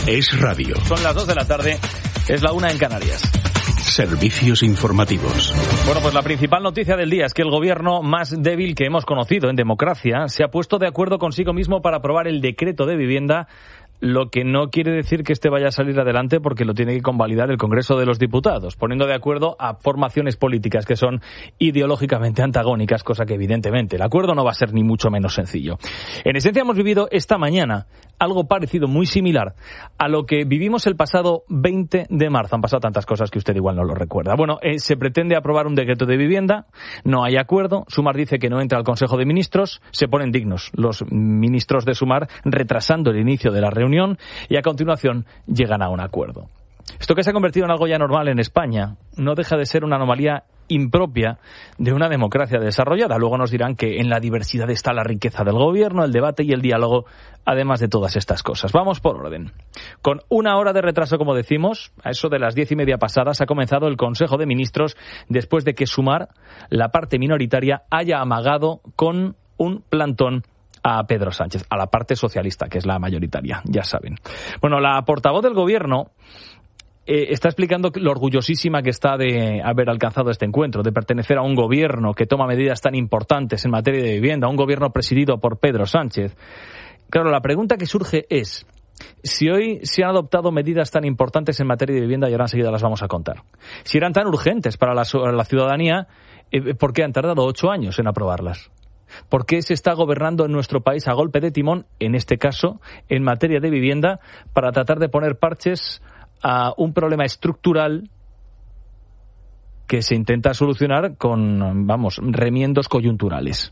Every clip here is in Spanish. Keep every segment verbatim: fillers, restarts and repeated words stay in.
Es radio. Son las dos de la tarde, es la una en Canarias. Servicios informativos. Bueno, pues la principal noticia del día es que el gobierno más débil que hemos conocido en democracia se ha puesto de acuerdo consigo mismo para aprobar el decreto de vivienda, lo que no quiere decir que este vaya a salir adelante porque lo tiene que convalidar el Congreso de los Diputados, poniendo de acuerdo a formaciones políticas que son ideológicamente antagónicas, cosa que evidentemente el acuerdo no va a ser ni mucho menos sencillo. En esencia hemos vivido esta mañana algo parecido, muy similar a lo que vivimos el pasado veinte de marzo. Han pasado tantas cosas que usted igual no lo recuerda. Bueno, eh, se pretende aprobar un decreto de vivienda, no hay acuerdo, Sumar dice que no entra al Consejo de Ministros, se ponen dignos los ministros de Sumar retrasando el inicio de la reunión y a continuación llegan a un acuerdo. Esto que se ha convertido en algo ya normal en España no deja de ser una anomalía impropia de una democracia desarrollada. Luego nos dirán que en la diversidad está la riqueza del gobierno, el debate y el diálogo, además de todas estas cosas. Vamos por orden. Con una hora de retraso, como decimos, a eso de las diez y media pasadas ha comenzado el Consejo de Ministros después de que Sumar, la parte minoritaria, haya amagado con un plantón a Pedro Sánchez, a la parte socialista, que es la mayoritaria, ya saben. Bueno, la portavoz del gobierno eh, está explicando lo orgullosísima que está de haber alcanzado este encuentro, de pertenecer a un gobierno que toma medidas tan importantes en materia de vivienda, un gobierno presidido por Pedro Sánchez. Claro, la pregunta que surge es, si hoy se han adoptado medidas tan importantes en materia de vivienda, y ahora enseguida las vamos a contar, si eran tan urgentes para la, la ciudadanía, eh, ¿por qué han tardado ocho años en aprobarlas? ¿Por qué se está gobernando en nuestro país a golpe de timón, en este caso, en materia de vivienda, para tratar de poner parches a un problema estructural que se intenta solucionar con, vamos, remiendos coyunturales?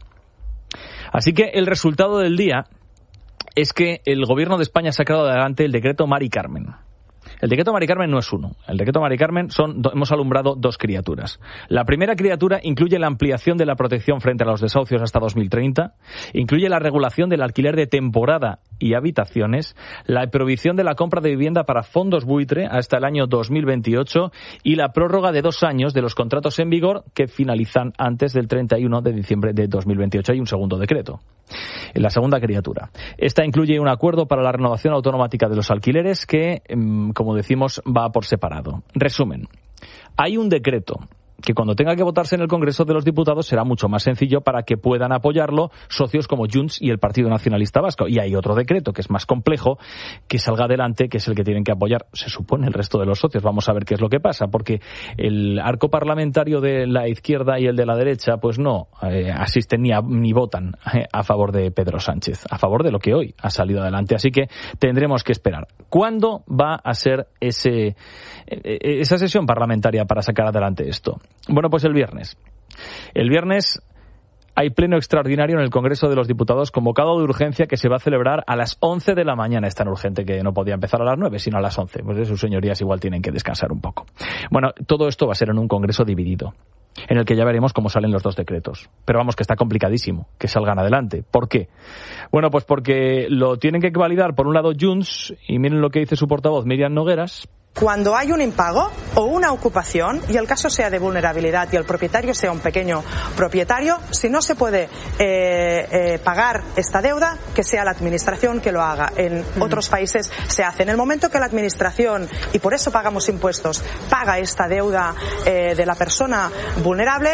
Así que el resultado del día es que el gobierno de España ha sacado adelante el decreto Mari Carmen. El decreto Mari Carmen no es uno. El decreto Mari Carmen son, hemos alumbrado dos criaturas. La primera criatura incluye la ampliación de la protección frente a los desahucios hasta dos mil treinta, incluye la regulación del alquiler de temporada y habitaciones, la prohibición de la compra de vivienda para fondos buitre hasta el año dos mil veintiocho y la prórroga de dos años de los contratos en vigor que finalizan antes del treinta y uno de diciembre de dos mil veintiocho. Hay un segundo decreto. La segunda criatura. Esta incluye un acuerdo para la renovación automática de los alquileres que, como decimos, va por separado. Resumen. Hay un decreto que cuando tenga que votarse en el Congreso de los Diputados será mucho más sencillo para que puedan apoyarlo socios como Junts y el Partido Nacionalista Vasco. Y hay otro decreto que es más complejo, que salga adelante, que es el que tienen que apoyar, se supone, el resto de los socios. Vamos a ver qué es lo que pasa, porque el arco parlamentario de la izquierda y el de la derecha pues no eh, asisten ni, a, ni votan eh, a favor de Pedro Sánchez, a favor de lo que hoy ha salido adelante. Así que tendremos que esperar. ¿Cuándo va a ser ese, eh, esa sesión parlamentaria para sacar adelante esto? Bueno, pues el viernes. El viernes hay pleno extraordinario en el Congreso de los Diputados convocado de urgencia que se va a celebrar a las once de la mañana. Es tan urgente que no podía empezar a las nueve, sino a las once. Pues de sus señorías igual tienen que descansar un poco. Bueno, todo esto va a ser en un Congreso dividido, en el que ya veremos cómo salen los dos decretos. Pero vamos, que está complicadísimo que salgan adelante. ¿Por qué? Bueno, pues porque lo tienen que validar, por un lado, Junts, y miren lo que dice su portavoz, Míriam Nogueras. Cuando hay un impago o una ocupación, y el caso sea de vulnerabilidad y el propietario sea un pequeño propietario, si no se puede eh, eh, pagar esta deuda, que sea la administración que lo haga. En mm. otros países se hace. En el momento que la administración, y por eso pagamos impuestos, paga esta deuda eh, de la persona vulnerable,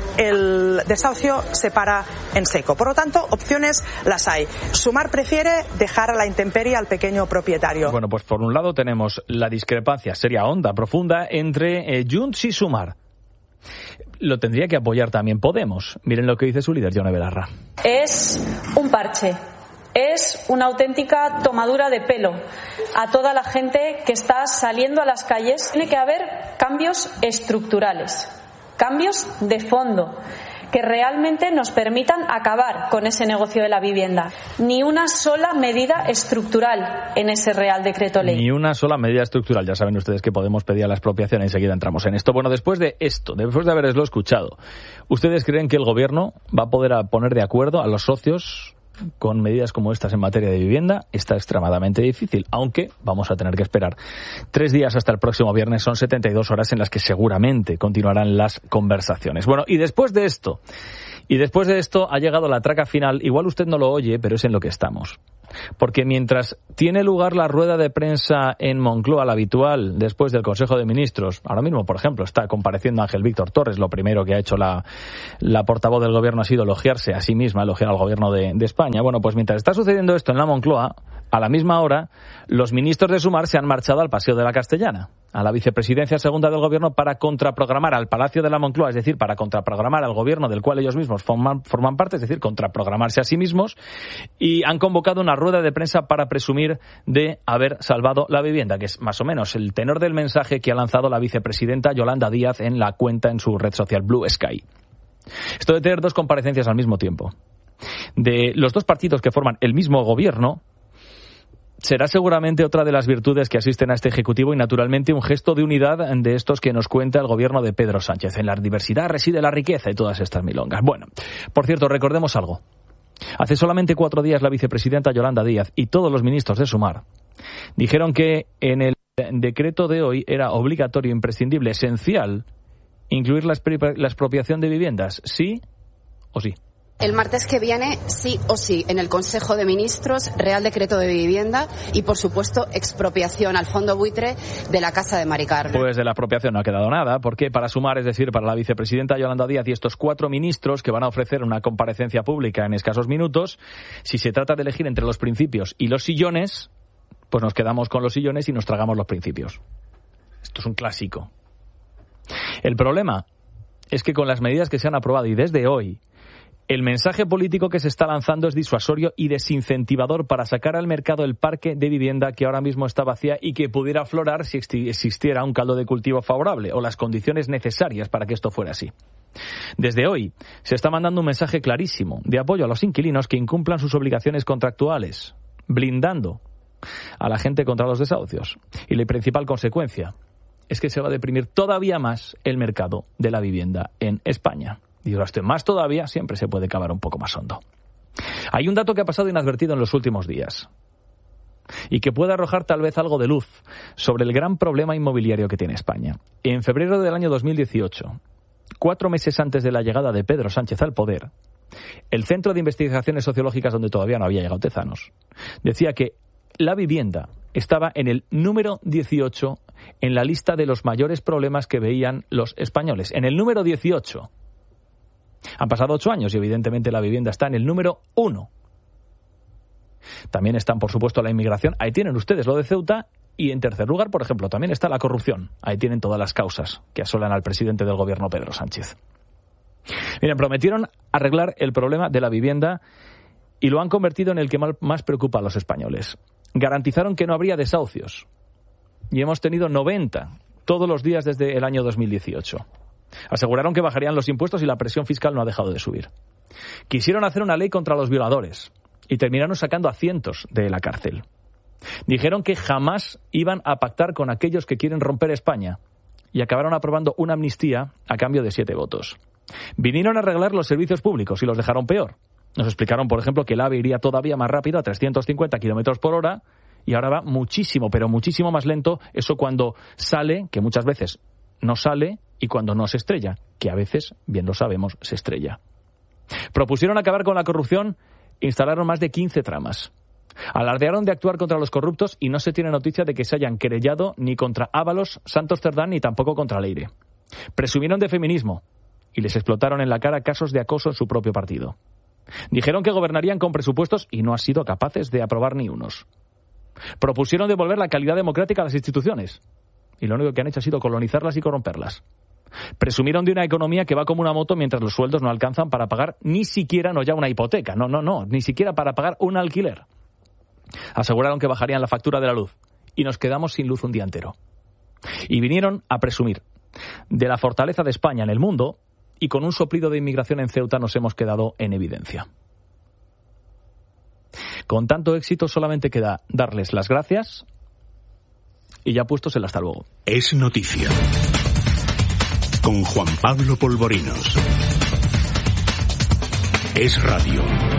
el desahucio se para en seco. Por lo tanto, opciones las hay. Sumar prefiere dejar a la intemperie al pequeño propietario. Bueno, pues por un lado tenemos la discrepancia seria, honda, profunda entre eh, Junts y Sumar. Lo tendría que apoyar también Podemos. Miren lo que dice su líder, Yone Belarra. Es un parche. Es una auténtica tomadura de pelo a toda la gente que está saliendo a las calles. Tiene que haber cambios estructurales, cambios de fondo, que realmente nos permitan acabar con ese negocio de la vivienda. Ni una sola medida estructural en ese Real Decreto Ley. Ni una sola medida estructural. Ya saben ustedes que Podemos pedir la expropiación y enseguida entramos en esto. Bueno, después de esto, después de haberlo escuchado, ¿ustedes creen que el Gobierno va a poder poner de acuerdo a los socios con medidas como estas en materia de vivienda? Está extremadamente difícil, aunque vamos a tener que esperar tres días hasta el próximo viernes. Son setenta y dos horas en las que seguramente continuarán las conversaciones. Bueno, y después de esto, Y después de esto ha llegado la traca final. Igual usted no lo oye, pero es en lo que estamos. Porque mientras tiene lugar la rueda de prensa en Moncloa, la habitual, después del Consejo de Ministros, ahora mismo, por ejemplo, está compareciendo Ángel Víctor Torres, lo primero que ha hecho la, la portavoz del Gobierno ha sido elogiarse a sí misma, elogiar al Gobierno de, de España. Bueno, pues mientras está sucediendo esto en la Moncloa, a la misma hora, los ministros de Sumar se han marchado al Paseo de la Castellana, a la vicepresidencia segunda del Gobierno, para contraprogramar al Palacio de la Moncloa, es decir, para contraprogramar al Gobierno del cual ellos mismos forman, forman parte, es decir, contraprogramarse a sí mismos, y han convocado una rueda de prensa para presumir de haber salvado la vivienda, que es más o menos el tenor del mensaje que ha lanzado la vicepresidenta Yolanda Díaz en la cuenta en su red social Blue Sky. Esto de tener dos comparecencias al mismo tiempo de los dos partidos que forman el mismo Gobierno será seguramente otra de las virtudes que asisten a este Ejecutivo y, naturalmente, un gesto de unidad de estos que nos cuenta el Gobierno de Pedro Sánchez. En la diversidad reside la riqueza y todas estas milongas. Bueno, por cierto, recordemos algo. Hace solamente cuatro días la vicepresidenta Yolanda Díaz y todos los ministros de Sumar dijeron que en el decreto de hoy era obligatorio, imprescindible, esencial, incluir la, expri- la expropiación de viviendas, sí o sí. El martes que viene, sí o sí, en el Consejo de Ministros, Real Decreto de Vivienda y, por supuesto, expropiación al fondo buitre de la Casa de Mari Carmen. Pues de la expropiación no ha quedado nada, porque para Sumar, es decir, para la vicepresidenta Yolanda Díaz y estos cuatro ministros que van a ofrecer una comparecencia pública en escasos minutos, si se trata de elegir entre los principios y los sillones, pues nos quedamos con los sillones y nos tragamos los principios. Esto es un clásico. El problema es que con las medidas que se han aprobado y desde hoy, el mensaje político que se está lanzando es disuasorio y desincentivador para sacar al mercado el parque de vivienda que ahora mismo está vacía y que pudiera aflorar si existiera un caldo de cultivo favorable o las condiciones necesarias para que esto fuera así. Desde hoy se está mandando un mensaje clarísimo de apoyo a los inquilinos que incumplan sus obligaciones contractuales, blindando a la gente contra los desahucios. Y la principal consecuencia es que se va a deprimir todavía más el mercado de la vivienda en España. Y ahora estoy más todavía, siempre se puede cavar un poco más hondo. Hay un dato que ha pasado inadvertido en los últimos días y que puede arrojar tal vez algo de luz sobre el gran problema inmobiliario que tiene España. En febrero del año dos mil dieciocho, cuatro meses antes de la llegada de Pedro Sánchez al poder, el Centro de Investigaciones Sociológicas, donde todavía no había llegado Tezanos, decía que la vivienda estaba en el número dieciocho en la lista de los mayores problemas que veían los españoles. En el número dieciocho. Han pasado ocho años y evidentemente la vivienda está en el número uno. También están, por supuesto, la inmigración. Ahí tienen ustedes lo de Ceuta. Y en tercer lugar, por ejemplo, también está la corrupción. Ahí tienen todas las causas que asolan al presidente del Gobierno, Pedro Sánchez. Miren, prometieron arreglar el problema de la vivienda y lo han convertido en el que más preocupa a los españoles. Garantizaron que no habría desahucios. Y hemos tenido noventa todos los días desde el año dos mil dieciocho. Aseguraron que bajarían los impuestos y la presión fiscal no ha dejado de subir. Quisieron hacer una ley contra los violadores y terminaron sacando a cientos de la cárcel. Dijeron que jamás iban a pactar con aquellos que quieren romper España y acabaron aprobando una amnistía a cambio de siete votos. Vinieron a arreglar los servicios públicos y los dejaron peor. Nos explicaron, por ejemplo, que el AVE iría todavía más rápido, a trescientos cincuenta kilómetros por hora, y ahora va muchísimo, pero muchísimo más lento. Eso cuando sale, que muchas veces no sale, y cuando no se estrella, que a veces, bien lo sabemos, se estrella. Propusieron acabar con la corrupción, instalaron más de quince tramas. Alardearon de actuar contra los corruptos y no se tiene noticia de que se hayan querellado ni contra Ábalos, Santos Cerdán ni tampoco contra Leire. Presumieron de feminismo y les explotaron en la cara casos de acoso en su propio partido. Dijeron que gobernarían con presupuestos y no han sido capaces de aprobar ni unos. Propusieron devolver la calidad democrática a las instituciones y lo único que han hecho ha sido colonizarlas y corromperlas. Presumieron de una economía que va como una moto mientras los sueldos no alcanzan para pagar ni siquiera, no ya una hipoteca, no, no, no, ni siquiera para pagar un alquiler. Aseguraron que bajarían la factura de la luz y nos quedamos sin luz un día entero. Y vinieron a presumir de la fortaleza de España en el mundo y con un soplido de inmigración en Ceuta nos hemos quedado en evidencia. Con tanto éxito solamente queda darles las gracias y ya puestos el hasta luego. Es noticia. Con Juan Pablo Polvorinos. Es radio.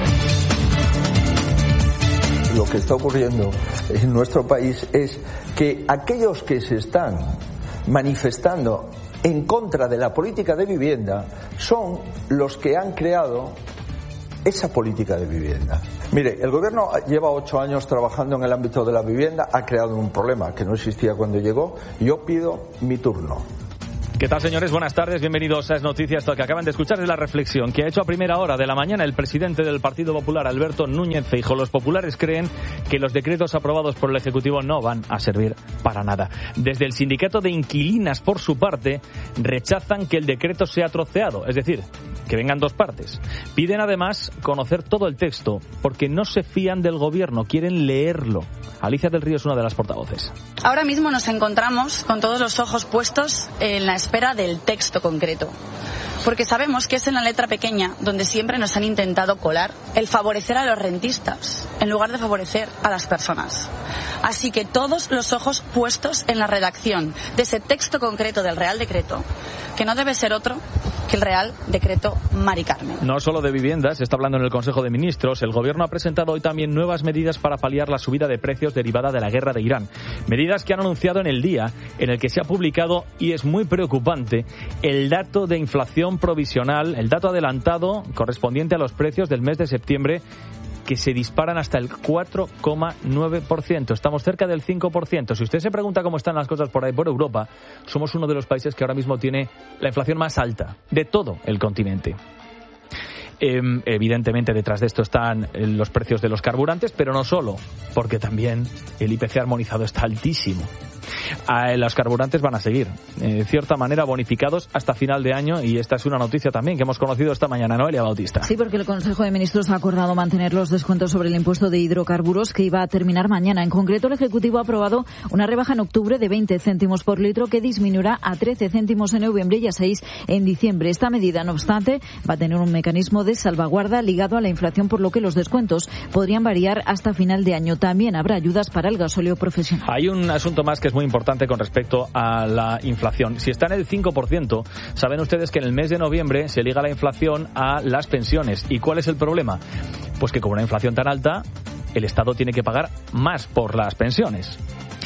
Lo que está ocurriendo en nuestro país es que aquellos que se están manifestando en contra de la política de vivienda son los que han creado esa política de vivienda. Mire, el gobierno lleva ocho años trabajando en el ámbito de la vivienda, ha creado un problema que no existía cuando llegó. Yo pido mi turno. ¿Qué tal, señores? Buenas tardes, bienvenidos a Es Noticias. Esto que acaban de escuchar es la reflexión que ha hecho a primera hora de la mañana el presidente del Partido Popular, Alberto Núñez Feijóo. Los populares creen que los decretos aprobados por el Ejecutivo no van a servir para nada. Desde el sindicato de inquilinas, por su parte, rechazan que el decreto sea troceado, es decir, que vengan dos partes. Piden además conocer todo el texto, porque no se fían del gobierno, quieren leerlo. Alicia del Río es una de las portavoces. Ahora mismo nos encontramos con todos los ojos puestos en la espera del texto concreto, porque sabemos que es en la letra pequeña donde siempre nos han intentado colar el favorecer a los rentistas en lugar de favorecer a las personas. Así que todos los ojos puestos en la redacción de ese texto concreto del Real Decreto, que no debe ser otro que el Real Decreto Mari Carmen. No solo de viviendas, se está hablando en el Consejo de Ministros. El Gobierno ha presentado hoy también nuevas medidas para paliar la subida de precios derivada de la guerra de Irán. Medidas que han anunciado en el día en el que se ha publicado, y es muy preocupante, el dato de inflación provisional, el dato adelantado correspondiente a los precios del mes de septiembre, que se disparan hasta el cuatro coma nueve por ciento. Estamos cerca del cinco por ciento. Si usted se pregunta cómo están las cosas por ahí, por Europa, somos uno de los países que ahora mismo tiene la inflación más alta de todo el continente. Eh, evidentemente detrás de esto están los precios de los carburantes, pero no solo, porque también el I P C armonizado está altísimo. A los carburantes van a seguir, eh, de cierta manera, bonificados hasta final de año, y esta es una noticia también que hemos conocido esta mañana. Noelia Bautista. Sí, porque el Consejo de Ministros ha acordado mantener los descuentos sobre el impuesto de hidrocarburos, que iba a terminar mañana. En concreto, el Ejecutivo ha aprobado una rebaja en octubre de veinte céntimos por litro, que disminuirá a trece céntimos en noviembre y a seis en diciembre. Esta medida, no obstante, va a tener un mecanismo de salvaguarda ligado a la inflación, por lo que los descuentos podrían variar hasta final de año. También habrá ayudas para el gasóleo profesional. Hay un asunto más que es muy importante con respecto a la inflación. Si está en el cinco por ciento, saben ustedes que en el mes de noviembre se liga la inflación a las pensiones. ¿Y cuál es el problema? Pues que con una inflación tan alta, el Estado tiene que pagar más por las pensiones.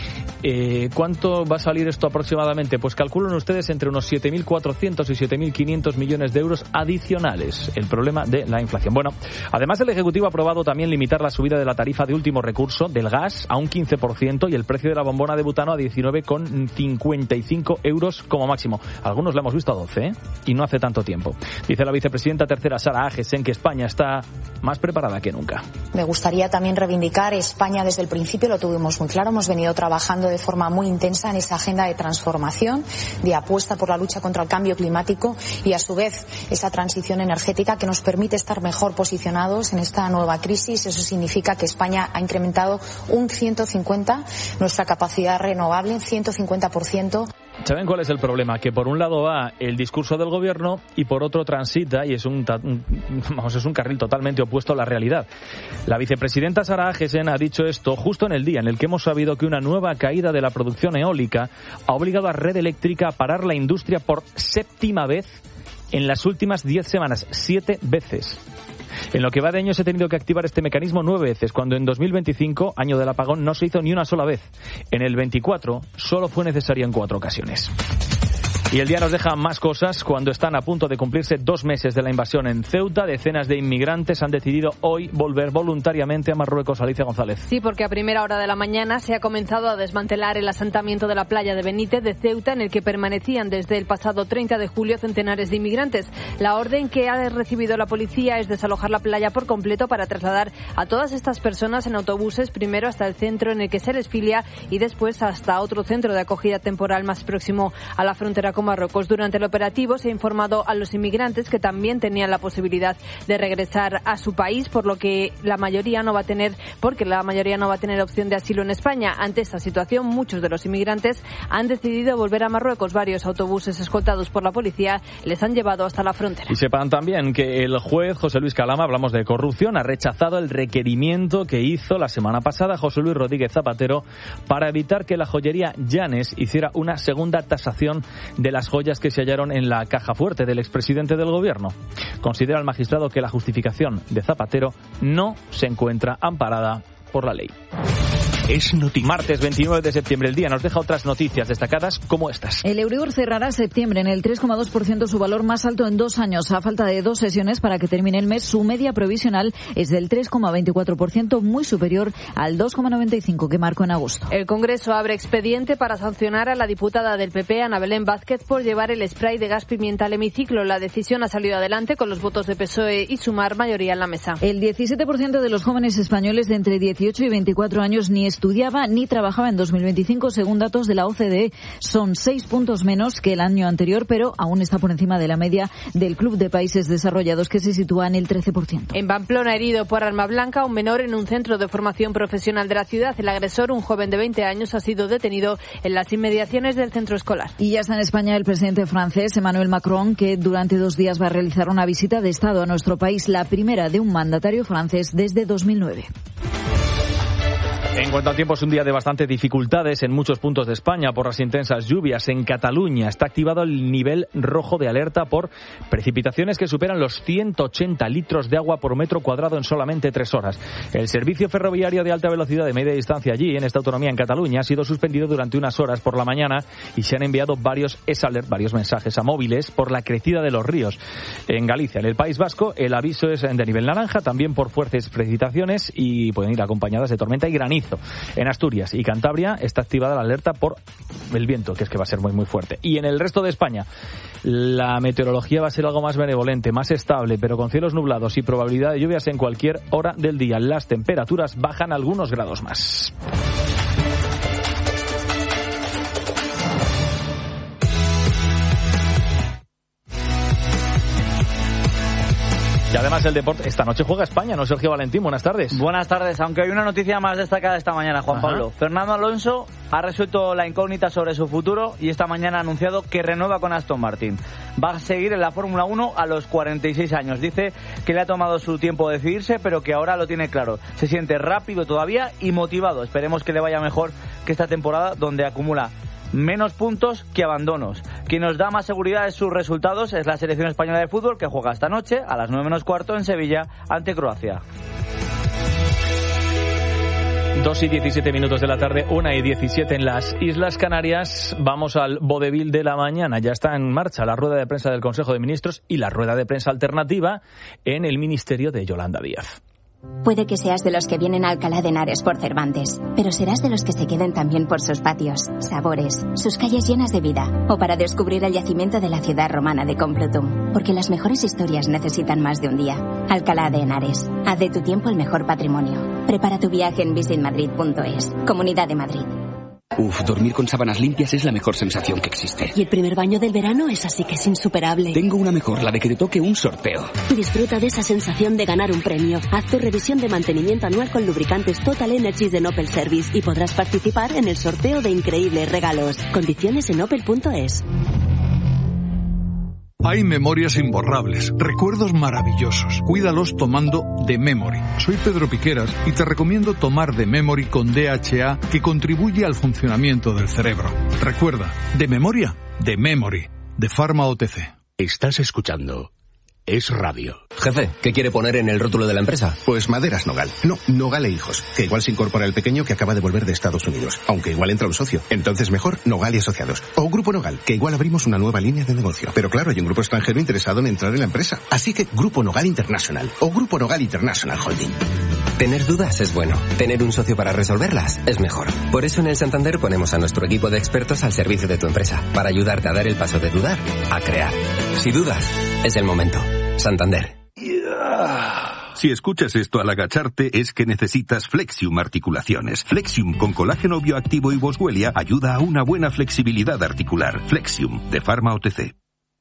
Eh, ¿Cuánto va a salir esto aproximadamente? Pues calculan ustedes entre unos siete mil cuatrocientos y siete mil quinientos millones de euros adicionales. El problema de la inflación. Bueno, además el Ejecutivo ha aprobado también limitar la subida de la tarifa de último recurso del gas a un quince por ciento y el precio de la bombona de butano a diecinueve coma cincuenta y cinco euros como máximo. Algunos lo hemos visto a doce, ¿eh? Y no hace tanto tiempo. Dice la vicepresidenta tercera, Sara Agesen, que España está más preparada que nunca. Me gustaría también reivindicar España desde el principio, lo tuvimos muy claro, hemos venido trabajando de forma muy intensa en esa agenda de transformación, de apuesta por la lucha contra el cambio climático y a su vez esa transición energética que nos permite estar mejor posicionados en esta nueva crisis. Eso significa que España ha incrementado un ciento cincuenta nuestra capacidad renovable, un ciento cincuenta por ciento. ¿Saben cuál es el problema? Que por un lado va el discurso del gobierno y por otro transita, y es un, un, vamos, es un carril totalmente opuesto a la realidad. La vicepresidenta Sara Agesen ha dicho esto justo en el día en el que hemos sabido que una nueva caída de la producción eólica ha obligado a Red Eléctrica a parar la industria por séptima vez en las últimas diez semanas. Siete veces. En lo que va de año se ha tenido que activar este mecanismo nueve veces, cuando en dos mil veinticinco, año del apagón, no se hizo ni una sola vez. En el veinticuatro solo fue necesaria en cuatro ocasiones. Y el día nos deja más cosas. Cuando están a punto de cumplirse dos meses de la invasión en Ceuta, decenas de inmigrantes han decidido hoy volver voluntariamente a Marruecos. Alicia González. Sí, porque a primera hora de la mañana se ha comenzado a desmantelar el asentamiento de la playa de Benítez de Ceuta, en el que permanecían desde el pasado treinta de julio centenares de inmigrantes. La orden que ha recibido la policía es desalojar la playa por completo para trasladar a todas estas personas en autobuses, primero hasta el centro en el que se les filia y después hasta otro centro de acogida temporal más próximo a la frontera con Marruecos. Durante el operativo se ha informado a los inmigrantes que también tenían la posibilidad de regresar a su país, por lo que la mayoría no va a tener, porque la mayoría no va a tener opción de asilo en España. Ante esta situación, muchos de los inmigrantes han decidido volver a Marruecos. Varios autobuses escoltados por la policía les han llevado hasta la frontera. Y sepan también que el juez José Luis Calama, hablamos de corrupción, ha rechazado el requerimiento que hizo la semana pasada José Luis Rodríguez Zapatero para evitar que la joyería Llanes hiciera una segunda tasación de las joyas que se hallaron en la caja fuerte del expresidente del gobierno. Considera el magistrado que la justificación de Zapatero no se encuentra amparada por la ley. Es noticia. Martes veintinueve de septiembre, el día nos deja otras noticias destacadas como estas. El Euribor cerrará septiembre en el tres coma dos por ciento, su valor más alto en dos años. A falta de dos sesiones para que termine el mes, su media provisional es del tres coma veinticuatro por ciento, muy superior al dos coma noventa y cinco por ciento que marcó en agosto. El Congreso abre expediente para sancionar a la diputada del P P, Ana Belén Vázquez, por llevar el spray de gas pimienta al hemiciclo. La decisión ha salido adelante con los votos de P S O E y Sumar, mayoría en la mesa. El diecisiete por ciento de los jóvenes españoles de entre dieciocho y veinticuatro años ni estudiaba ni trabajaba en dos mil veinticinco, según datos de la O C D E. Son seis puntos menos que el año anterior, pero aún está por encima de la media del Club de Países Desarrollados, que se sitúa en el trece por ciento. En Pamplona, herido por arma blanca, un menor en un centro de formación profesional de la ciudad. El agresor, un joven de veinte años, ha sido detenido en las inmediaciones del centro escolar. Y ya está en España el presidente francés, Emmanuel Macron, que durante dos días va a realizar una visita de Estado a nuestro país, la primera de un mandatario francés desde dos mil nueve. En cuanto al tiempo, es un día de bastantes dificultades en muchos puntos de España por las intensas lluvias. En Cataluña está activado el nivel rojo de alerta por precipitaciones que superan los ciento ochenta litros de agua por metro cuadrado en solamente tres horas. El servicio ferroviario de alta velocidad de media distancia allí, en esta autonomía en Cataluña, ha sido suspendido durante unas horas por la mañana y se han enviado varios S-Alert, varios mensajes a móviles por la crecida de los ríos. En Galicia, en el País Vasco, el aviso es de nivel naranja, también por fuertes precipitaciones y pueden ir acompañadas de tormenta y granizo. En Asturias y Cantabria está activada la alerta por el viento, que es que va a ser muy muy fuerte. Y en el resto de España la meteorología va a ser algo más benevolente, más estable, pero con cielos nublados y probabilidad de lluvias en cualquier hora del día. Las temperaturas bajan algunos grados más. Y además el deporte, esta noche juega España, ¿no, Sergio Valentín? Buenas tardes. Buenas tardes, aunque hay una noticia más destacada esta mañana, Juan Ajá. Pablo. Fernando Alonso ha resuelto la incógnita sobre su futuro y esta mañana ha anunciado que renueva con Aston Martin. Va a seguir en la Fórmula uno a los cuarenta y seis años. Dice que le ha tomado su tiempo decidirse, pero que ahora lo tiene claro. Se siente rápido todavía y motivado. Esperemos que le vaya mejor que esta temporada, donde acumula menos puntos que abandonos. Quien nos da más seguridad de sus resultados es la selección española de fútbol, que juega esta noche a las nueve menos cuarto en Sevilla ante Croacia. dos y diecisiete minutos de la tarde, una y diecisiete en las Islas Canarias. Vamos al vodevil de la mañana. Ya está en marcha la rueda de prensa del Consejo de Ministros y la rueda de prensa alternativa en el Ministerio de Yolanda Díaz. Puede que seas de los que vienen a Alcalá de Henares por Cervantes, pero serás de los que se queden también por sus patios, sabores, sus calles llenas de vida, o para descubrir el yacimiento de la ciudad romana de Complutum, porque las mejores historias necesitan más de un día. Alcalá de Henares, haz de tu tiempo el mejor patrimonio. Prepara tu viaje en visit madrid punto es. Comunidad de Madrid. Uf, dormir con sábanas limpias es la mejor sensación que existe. Y el primer baño del verano es así que es insuperable. Tengo una mejor, la de que te toque un sorteo. Disfruta de esa sensación de ganar un premio. Haz tu revisión de mantenimiento anual con lubricantes Total Energies de Opel Service y podrás participar en el sorteo de increíbles regalos. Condiciones en opel punto es. Hay memorias imborrables, recuerdos maravillosos. Cuídalos tomando The Memory. Soy Pedro Piqueras y te recomiendo tomar The Memory con D H A, que contribuye al funcionamiento del cerebro. Recuerda, de memoria, The Memory, de Pharma O T C. Estás escuchando Es Radio. Jefe, ¿qué quiere poner en el rótulo de la empresa? Pues Maderas Nogal. No, Nogal e Hijos. Que igual se incorpora el pequeño que acaba de volver de Estados Unidos. Aunque igual entra un socio. Entonces mejor Nogal y Asociados. O Grupo Nogal, que igual abrimos una nueva línea de negocio. Pero claro, hay un grupo extranjero interesado en entrar en la empresa. Así que Grupo Nogal International. O Grupo Nogal International Holding. Tener dudas es bueno. Tener un socio para resolverlas es mejor. Por eso en el Santander ponemos a nuestro equipo de expertos al servicio de tu empresa. Para ayudarte a dar el paso de dudar a crear. Si dudas, es el momento. Santander. Si escuchas esto al agacharte es que necesitas Flexium Articulaciones. Flexium con colágeno bioactivo y boswellia ayuda a una buena flexibilidad articular. Flexium de Pharma O T C.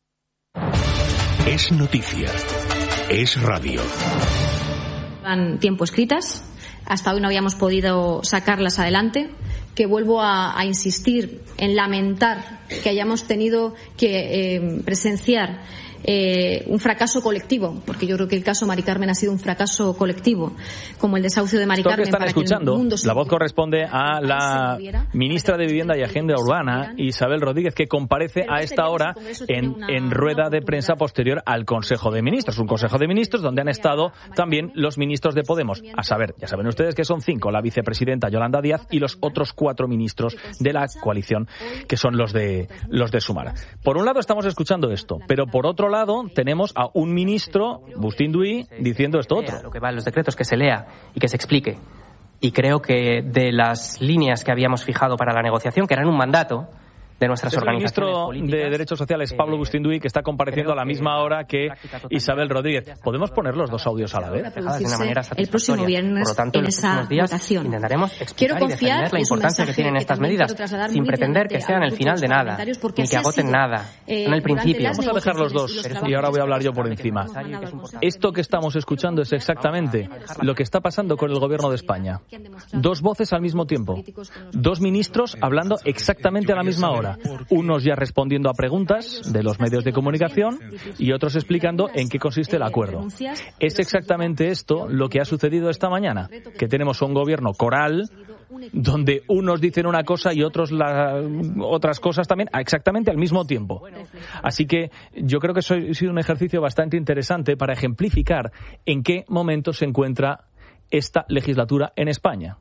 Es noticia. Es radio. Han tiempo escritas. Hasta hoy no habíamos podido sacarlas adelante. Que vuelvo a, a insistir en lamentar que hayamos tenido que eh, presenciar eh, un fracaso colectivo, porque yo creo que el caso Mari Carmen ha sido un fracaso colectivo, como el desahucio de Mari Esto Carmen. que están para escuchando, que el mundo la voz corresponde a la ministra de Vivienda y Agenda Urbana, Isabel Rodríguez, que comparece a esta hora en, en rueda de prensa posterior al Consejo de Ministros. Un Consejo de Ministros donde han estado también los ministros de Podemos. A saber, ya saben ustedes que son cinco, la vicepresidenta Yolanda Díaz y los otros cuatro ministros de la coalición, que son los de, los de Sumar. Por un lado estamos escuchando esto, pero por otro lado tenemos a un ministro, Bustín Duy, diciendo esto otro. Lo que va en los decretos, que se lea y que se explique. Y creo que de las líneas que habíamos fijado para la negociación, que eran un mandato de nuestras es organizaciones el ministro de Derechos Sociales, Pablo Bustín Duy, que está compareciendo a la misma hora que Isabel Rodríguez. ¿Podemos poner los dos audios a la vez? El próximo viernes, por lo tanto, en, en esa días votación. Intentaremos Quiero explicar confiar, y defender la importancia que tienen estas medidas, sin pretender que sean el final de nada, ni que agoten nada. Son el principio. Vamos a dejar los dos y ahora voy a hablar yo por encima. Esto que estamos escuchando es exactamente lo que está pasando con el Gobierno de España. Dos voces al mismo tiempo. Dos ministros hablando exactamente a la misma hora. Unos ya respondiendo a preguntas de los medios de comunicación y otros explicando en qué consiste el acuerdo. Es exactamente esto lo que ha sucedido esta mañana, que tenemos un gobierno coral donde unos dicen una cosa y otros la, otras cosas también exactamente al mismo tiempo. Así que yo creo que eso ha sido un ejercicio bastante interesante para ejemplificar en qué momento se encuentra esta legislatura en España,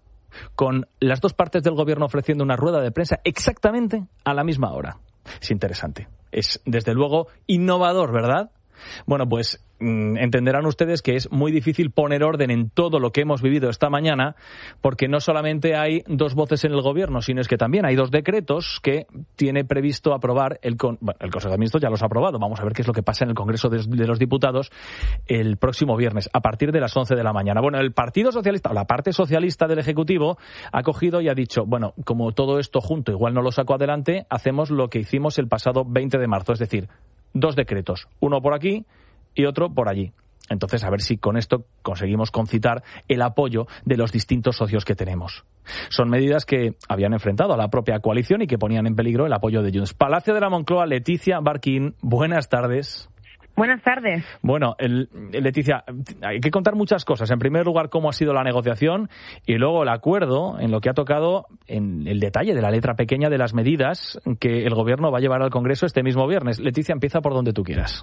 con las dos partes del gobierno ofreciendo una rueda de prensa exactamente a la misma hora. Es interesante. Es, desde luego, innovador, ¿verdad? Bueno, pues mmm, entenderán ustedes que es muy difícil poner orden en todo lo que hemos vivido esta mañana, porque no solamente hay dos voces en el gobierno, sino es que también hay dos decretos que tiene previsto aprobar el, con, bueno, el Consejo de Ministros. Ya los ha aprobado. Vamos a ver qué es lo que pasa en el Congreso de, de los Diputados el próximo viernes, a partir de las once de la mañana. Bueno, el Partido Socialista, o la parte socialista del Ejecutivo, ha cogido y ha dicho, bueno, como todo esto junto igual no lo saco adelante, hacemos lo que hicimos el pasado veinte de marzo, es decir, dos decretos, uno por aquí y otro por allí. Entonces, a ver si con esto conseguimos concitar el apoyo de los distintos socios que tenemos. Son medidas que habían enfrentado a la propia coalición y que ponían en peligro el apoyo de Junts. Palacio de la Moncloa, Leticia Barquín, buenas tardes. Buenas tardes. Bueno, el, Leticia, hay que contar muchas cosas. En primer lugar, cómo ha sido la negociación y luego el acuerdo en lo que ha tocado en el detalle de la letra pequeña de las medidas que el Gobierno va a llevar al Congreso este mismo viernes. Leticia, empieza por donde tú quieras.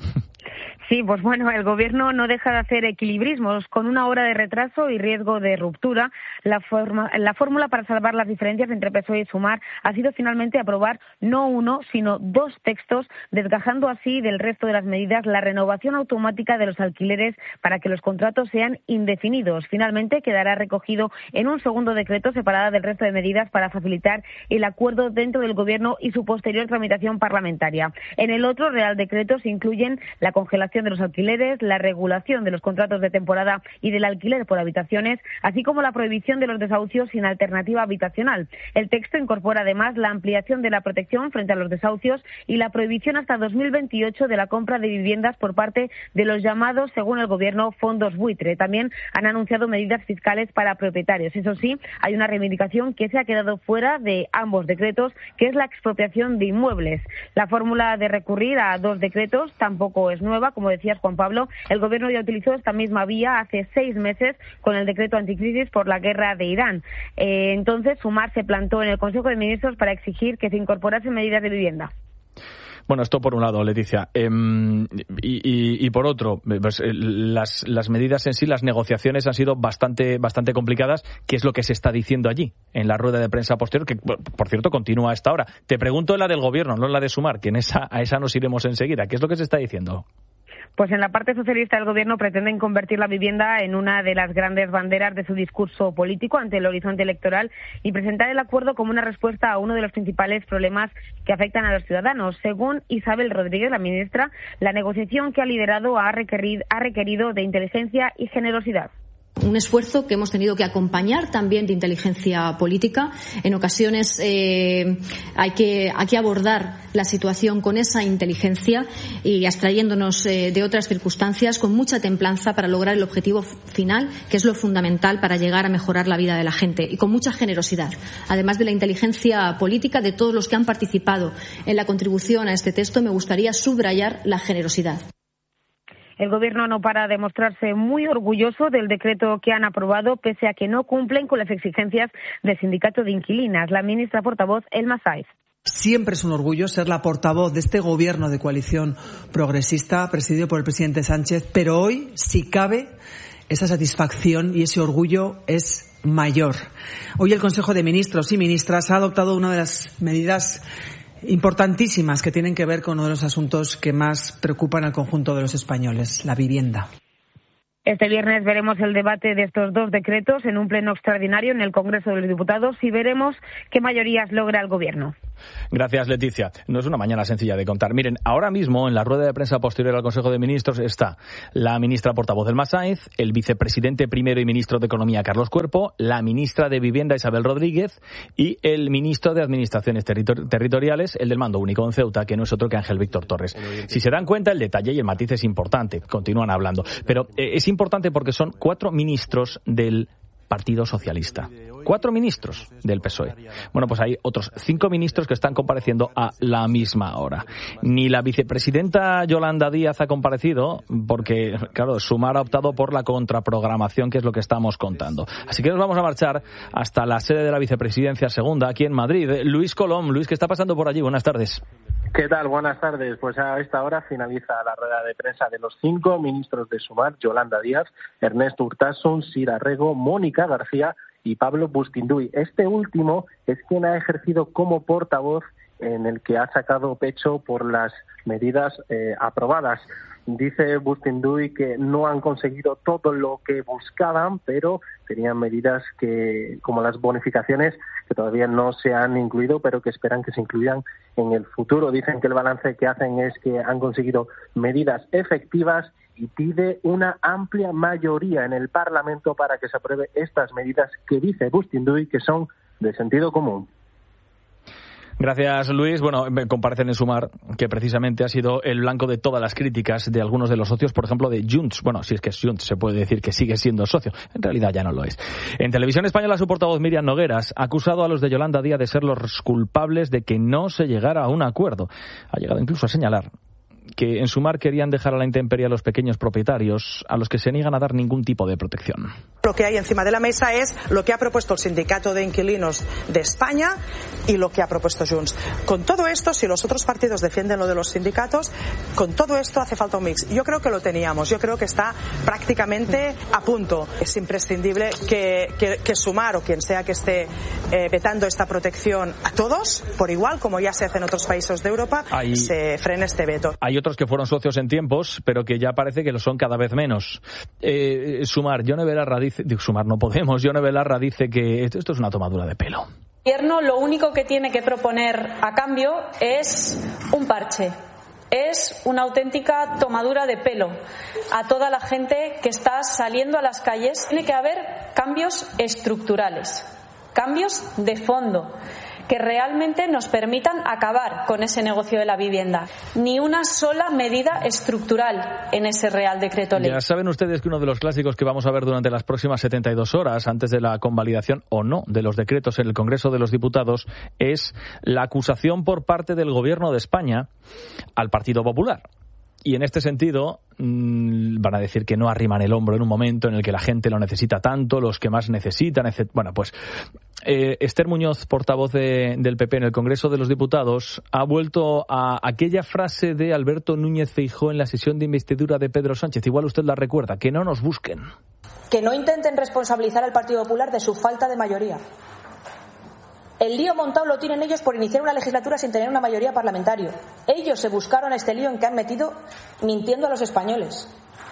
Sí, pues bueno, el Gobierno no deja de hacer equilibrismos. Con una hora de retraso y riesgo de ruptura, la, forma, la fórmula para salvar las diferencias entre P S O E y Sumar ha sido finalmente aprobar no uno, sino dos textos, desgajando así del resto de las medidas la renovación automática de los alquileres para que los contratos sean indefinidos. Finalmente quedará recogido en un segundo decreto separada del resto de medidas para facilitar el acuerdo dentro del Gobierno y su posterior tramitación parlamentaria. En el otro Real Decreto se incluyen la congelación de los alquileres, la regulación de los contratos de temporada y del alquiler por habitaciones, así como la prohibición de los desahucios sin alternativa habitacional. El texto incorpora además la ampliación de la protección frente a los desahucios y la prohibición hasta dos mil veintiocho de la compra de viviendas por parte de los llamados, según el Gobierno, fondos buitre. También han anunciado medidas fiscales para propietarios. Eso sí, hay una reivindicación que se ha quedado fuera de ambos decretos, que es la expropiación de inmuebles. La fórmula de recurrir a dos decretos tampoco es nueva. Como decías, Juan Pablo, el Gobierno ya utilizó esta misma vía hace seis meses con el decreto anticrisis por la guerra de Irán. Eh, entonces, Sumar se plantó en el Consejo de Ministros para exigir que se incorporasen medidas de vivienda. Bueno, esto por un lado, Leticia. Eh, y, y, y por otro, pues, las, las medidas en sí, las negociaciones han sido bastante, bastante complicadas. ¿Qué es lo que se está diciendo allí, en la rueda de prensa posterior? Que, por cierto, continúa a esta hora. Te pregunto en la del Gobierno, no en la de Sumar, que en esa, a esa nos iremos enseguida. ¿Qué es lo que se está diciendo? Pues en la parte socialista del Gobierno pretenden convertir la vivienda en una de las grandes banderas de su discurso político ante el horizonte electoral y presentar el acuerdo como una respuesta a uno de los principales problemas que afectan a los ciudadanos. Según Isabel Rodríguez, la ministra, la negociación que ha liderado ha requerido, ha requerido de inteligencia y generosidad. Un esfuerzo que hemos tenido que acompañar también de inteligencia política. En ocasiones eh, hay que hay que abordar la situación con esa inteligencia y abstrayéndonos eh, de otras circunstancias con mucha templanza para lograr el objetivo final, que es lo fundamental para llegar a mejorar la vida de la gente, y con mucha generosidad. Además de la inteligencia política de todos los que han participado en la contribución a este texto, me gustaría subrayar la generosidad. El Gobierno no para de mostrarse muy orgulloso del decreto que han aprobado, pese a que no cumplen con las exigencias del sindicato de inquilinas. La ministra portavoz, Elma Saiz. Siempre es un orgullo ser la portavoz de este Gobierno de coalición progresista presidido por el presidente Sánchez, pero hoy, si cabe, esa satisfacción y ese orgullo es mayor. Hoy el Consejo de Ministros y Ministras ha adoptado una de las medidas importantísimas que tienen que ver con uno de los asuntos que más preocupan al conjunto de los españoles, la vivienda. Este viernes veremos el debate de estos dos decretos en un pleno extraordinario en el Congreso de los Diputados y veremos qué mayorías logra el Gobierno. Gracias, Leticia. No es una mañana sencilla de contar. Miren, ahora mismo en la rueda de prensa posterior al Consejo de Ministros está la ministra portavoz Elma Saiz, el vicepresidente primero y ministro de Economía Carlos Cuerpo, la ministra de Vivienda Isabel Rodríguez y el ministro de Administraciones Territor- Territoriales, el del Mando Único en Ceuta, que no es otro que Ángel Víctor Torres. Si se dan cuenta, el detalle y el matiz es importante. Continúan hablando. Pero eh, es importante porque son cuatro ministros del Partido Socialista. Cuatro ministros del P S O E. Bueno, pues hay otros cinco ministros que están compareciendo a la misma hora. Ni la vicepresidenta Yolanda Díaz ha comparecido porque, claro, Sumar ha optado por la contraprogramación, que es lo que estamos contando. Así que nos vamos a marchar hasta la sede de la vicepresidencia segunda, aquí en Madrid. Luis Colom. Luis, ¿qué está pasando por allí? Buenas tardes. ¿Qué tal? Buenas tardes. Pues a esta hora finaliza la rueda de prensa de los cinco ministros de Sumar: Yolanda Díaz, Ernesto Urtasun, Sira Rego, Mónica García y Pablo Bustinduy. Este último es quien ha ejercido como portavoz, en el que ha sacado pecho por las medidas eh, aprobadas. Dice Bustinduy que no han conseguido todo lo que buscaban, pero tenían medidas que, como las bonificaciones, que todavía no se han incluido, pero que esperan que se incluyan en el futuro. Dicen que el balance que hacen es que han conseguido medidas efectivas y pide una amplia mayoría en el Parlamento para que se apruebe estas medidas que dice Bustinduy que son de sentido común. Gracias, Luis. Bueno, comparecen en Sumar, que precisamente ha sido el blanco de todas las críticas de algunos de los socios, por ejemplo, de Junts. Bueno, si es que es Junts, se puede decir que sigue siendo socio. En realidad ya no lo es. En Televisión Española, su portavoz Miriam Nogueras ha acusado a los de Yolanda Díaz de ser los culpables de que no se llegara a un acuerdo. Ha llegado incluso a señalar que en Sumar querían dejar a la intemperie a los pequeños propietarios, a los que se niegan a dar ningún tipo de protección. Lo que hay encima de la mesa es lo que ha propuesto el Sindicato de Inquilinos de España y lo que ha propuesto Junts. Con todo esto, si los otros partidos defienden lo de los sindicatos, con todo esto hace falta un mix. Yo creo que lo teníamos, yo creo que está prácticamente a punto. Es imprescindible que, que, que Sumar o quien sea que esté eh, vetando esta protección a todos, por igual, como ya se hace en otros países de Europa, hay, se frene este veto. Hay otros que fueron socios en tiempos, pero que ya parece que lo son cada vez menos. Eh, Sumar, Yone Belarra dice, digo, Sumar no Podemos, Yone Belarra dice que esto, esto es una tomadura de pelo. El gobierno lo único que tiene que proponer a cambio es un parche. Es una auténtica tomadura de pelo a toda la gente que está saliendo a las calles. Tiene que haber cambios estructurales, cambios de fondo, que realmente nos permitan acabar con ese negocio de la vivienda. Ni una sola medida estructural en ese Real Decreto Ley. Ya saben ustedes que uno de los clásicos que vamos a ver durante las próximas setenta y dos horas, antes de la convalidación o no de los decretos en el Congreso de los Diputados, es la acusación por parte del Gobierno de España al Partido Popular. Y en este sentido mmm, van a decir que no arriman el hombro en un momento en el que la gente lo necesita tanto, los que más necesitan, etcétera. Bueno, pues eh, Esther Muñoz, portavoz de, del P P en el Congreso de los Diputados, ha vuelto a aquella frase de Alberto Núñez Feijóo en la sesión de investidura de Pedro Sánchez. Igual usted la recuerda, que no nos busquen. Que no intenten responsabilizar al Partido Popular de su falta de mayoría. El lío montado lo tienen ellos por iniciar una legislatura sin tener una mayoría parlamentaria. Ellos se buscaron este lío en que han metido mintiendo a los españoles.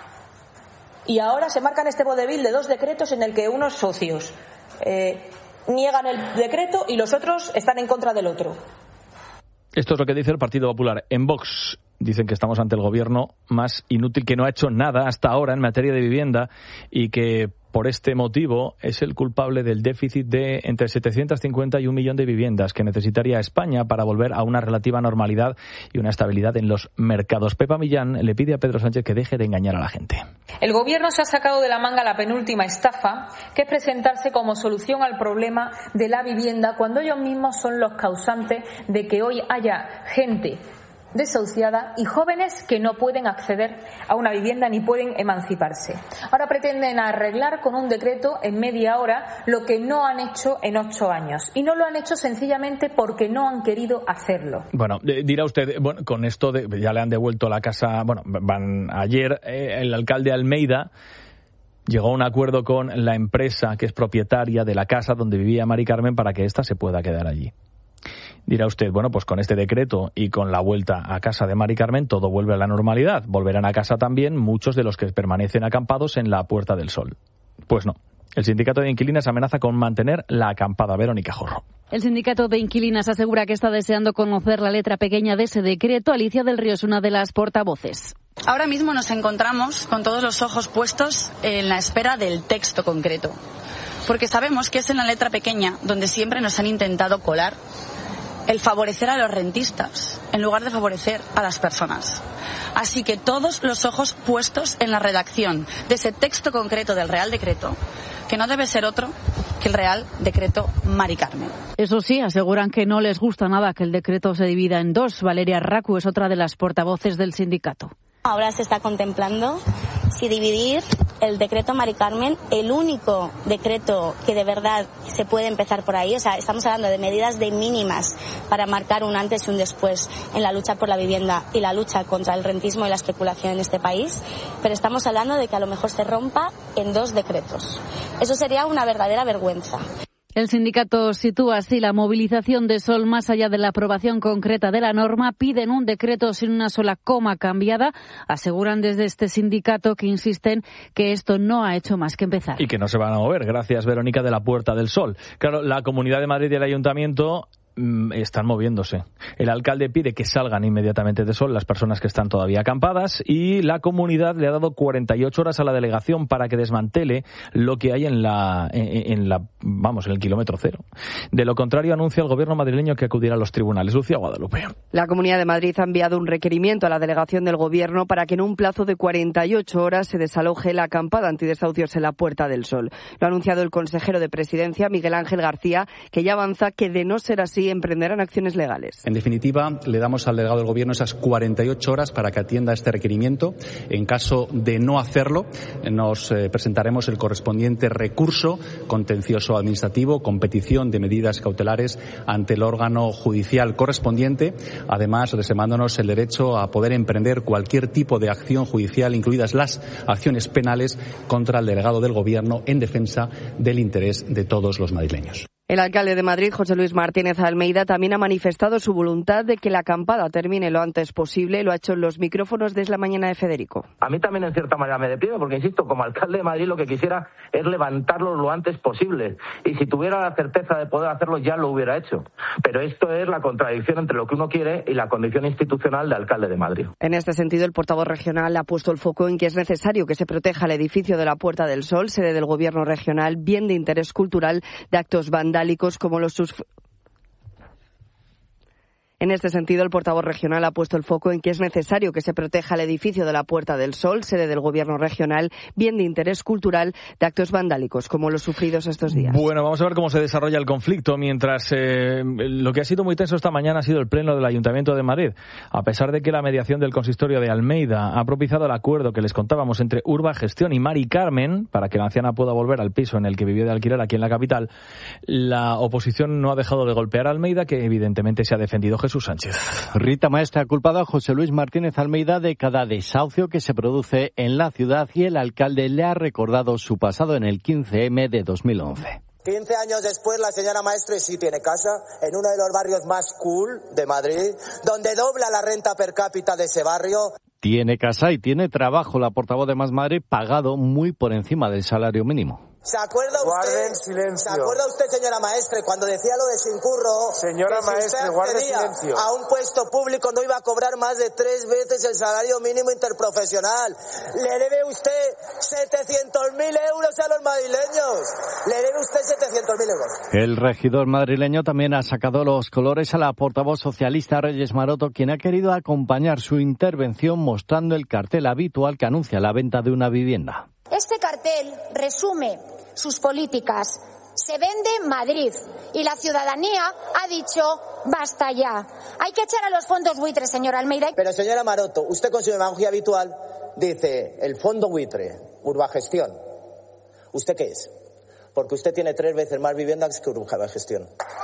Y ahora se marcan este vodevil de dos decretos en el que unos socios eh, niegan el decreto y los otros están en contra del otro. Esto es lo que dice el Partido Popular. En Vox dicen que estamos ante el gobierno más inútil, que no ha hecho nada hasta ahora en materia de vivienda y que por este motivo, es el culpable del déficit de entre setecientos cincuenta y un millón de viviendas que necesitaría España para volver a una relativa normalidad y una estabilidad en los mercados. Pepa Millán le pide a Pedro Sánchez que deje de engañar a la gente. El Gobierno se ha sacado de la manga la penúltima estafa, que es presentarse como solución al problema de la vivienda cuando ellos mismos son los causantes de que hoy haya gente desahuciada y jóvenes que no pueden acceder a una vivienda ni pueden emanciparse. Ahora pretenden arreglar con un decreto en media hora lo que no han hecho en ocho años. Y no lo han hecho sencillamente porque no han querido hacerlo. Bueno, dirá usted, bueno, con esto de, ya le han devuelto la casa, bueno, van ayer eh, el alcalde Almeida llegó a un acuerdo con la empresa que es propietaria de la casa donde vivía Mari Carmen para que ésta se pueda quedar allí. Dirá usted, bueno, pues con este decreto y con la vuelta a casa de Mari Carmen todo vuelve a la normalidad. Volverán a casa también muchos de los que permanecen acampados en la Puerta del Sol. Pues no. El sindicato de inquilinas amenaza con mantener la acampada. Verónica Jorro. El sindicato de inquilinas asegura que está deseando conocer la letra pequeña de ese decreto. Alicia del Río es una de las portavoces. Ahora mismo nos encontramos con todos los ojos puestos en la espera del texto concreto, porque sabemos que es en la letra pequeña donde siempre nos han intentado colar el favorecer a los rentistas en lugar de favorecer a las personas. Así que todos los ojos puestos en la redacción de ese texto concreto del Real Decreto, que no debe ser otro que el Real Decreto Mari Carmen. Eso sí, aseguran que no les gusta nada que el decreto se divida en dos. Valeria Racu es otra de las portavoces del sindicato. Ahora se está contemplando si dividir el decreto Mari Carmen, el único decreto que de verdad se puede empezar por ahí. O sea, estamos hablando de medidas de mínimas para marcar un antes y un después en la lucha por la vivienda y la lucha contra el rentismo y la especulación en este país, pero estamos hablando de que a lo mejor se rompa en dos decretos. Eso sería una verdadera vergüenza. El sindicato sitúa así la movilización de Sol más allá de la aprobación concreta de la norma. Piden un decreto sin una sola coma cambiada. Aseguran desde este sindicato que insisten que esto no ha hecho más que empezar. Y que no se van a mover. Gracias, Verónica, de la Puerta del Sol. Claro, la Comunidad de Madrid y el Ayuntamiento están moviéndose. El alcalde pide que salgan inmediatamente de Sol las personas que están todavía acampadas y la comunidad le ha dado cuarenta y ocho horas a la delegación para que desmantele lo que hay en la, en, en la vamos, en el kilómetro cero. De lo contrario, anuncia el gobierno madrileño que acudirá a los tribunales. Lucía Guadalupe. La Comunidad de Madrid ha enviado un requerimiento a la delegación del gobierno para que en un plazo de cuarenta y ocho horas se desaloje la acampada antidesahucios en la Puerta del Sol. Lo ha anunciado el consejero de Presidencia, Miguel Ángel García, que ya avanza que de no ser así emprenderán acciones legales. En definitiva, le damos al delegado del Gobierno esas cuarenta y ocho horas para que atienda este requerimiento. En caso de no hacerlo, nos eh, presentaremos el correspondiente recurso contencioso administrativo con petición de medidas cautelares ante el órgano judicial correspondiente, además reservándonos el derecho a poder emprender cualquier tipo de acción judicial, incluidas las acciones penales contra el delegado del Gobierno en defensa del interés de todos los madrileños. El alcalde de Madrid, José Luis Martínez Almeida, también ha manifestado su voluntad de que la acampada termine lo antes posible. Lo ha hecho en los micrófonos de Es la Mañana de Federico. A mí también en cierta manera me deprime porque, insisto, como alcalde de Madrid lo que quisiera es levantarlo lo antes posible. Y si tuviera la certeza de poder hacerlo ya lo hubiera hecho. Pero esto es la contradicción entre lo que uno quiere y la condición institucional de alcalde de Madrid. En este sentido, el portavoz regional ha puesto el foco en que es necesario que se proteja el edificio de la Puerta del Sol, sede del Gobierno regional, bien de interés cultural, de actos vandálicos como los sus... En este sentido, el portavoz regional ha puesto el foco en que es necesario que se proteja el edificio de la Puerta del Sol, sede del Gobierno regional, bien de interés cultural, de actos vandálicos, como los sufridos estos días. Bueno, vamos a ver cómo se desarrolla el conflicto, mientras eh, lo que ha sido muy tenso esta mañana ha sido el pleno del Ayuntamiento de Madrid. A pesar de que la mediación del consistorio de Almeida ha propiciado el acuerdo que les contábamos entre Urba Gestión y Mari Carmen, para que la anciana pueda volver al piso en el que vivió de alquiler aquí en la capital, la oposición no ha dejado de golpear a Almeida, que evidentemente se ha defendido Jesús Sánchez. Rita Maestre ha culpado a José Luis Martínez Almeida de cada desahucio que se produce en la ciudad y el alcalde le ha recordado su pasado en el quince eme de dos mil once. quince años después, la señora Maestre sí tiene casa en uno de los barrios más cool de Madrid, donde dobla la renta per cápita de ese barrio. Tiene casa y tiene trabajo. La portavoz de Más Madrid, pagado muy por encima del salario mínimo. ¿Se acuerda usted? Guarden silencio. ¿Se acuerda usted, señora maestre, cuando decía lo de Sincurro? Señora que si maestre, usted guarde accedía silencio. a un puesto público no iba a cobrar más de tres veces el salario mínimo interprofesional. Le debe usted setecientos mil euros a los madrileños. Le debe usted setecientos mil euros. El regidor madrileño también ha sacado los colores a la portavoz socialista Reyes Maroto, quien ha querido acompañar su intervención mostrando el cartel habitual que anuncia la venta de una vivienda. Este cartel resume sus políticas. Se vende Madrid y la ciudadanía ha dicho basta ya. Hay que echar a los fondos buitres, señora Almeida. Pero señora Maroto, usted con su demagogia habitual dice el fondo buitre, Urbagestión. ¿Usted qué es? Porque usted tiene tres veces más viviendas que Urbagestión.